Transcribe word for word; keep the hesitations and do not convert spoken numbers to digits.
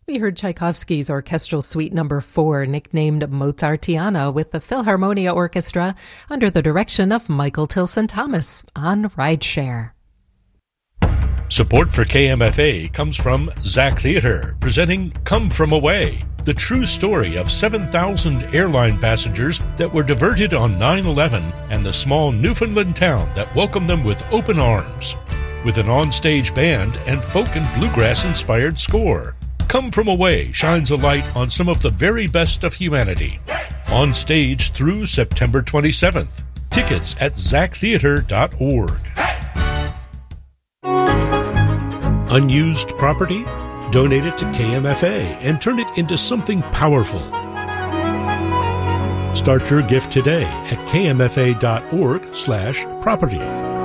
We heard Tchaikovsky's Orchestral Suite Number four, nicknamed Mozartiana, with the Philharmonia Orchestra under the direction of Michael Tilson Thomas on Rideshare. Support for K M F A comes from Zach Theater, presenting Come From Away, the true story of seven thousand airline passengers that were diverted on nine eleven and the small Newfoundland town that welcomed them with open arms. With an on-stage band and folk and bluegrass-inspired score, Come From Away shines a light on some of the very best of humanity. On stage through September twenty-seventh. Tickets at zach theater dot org. Unused property? Donate it to K M F A and turn it into something powerful. Start your gift today at kmfa dot org slash property.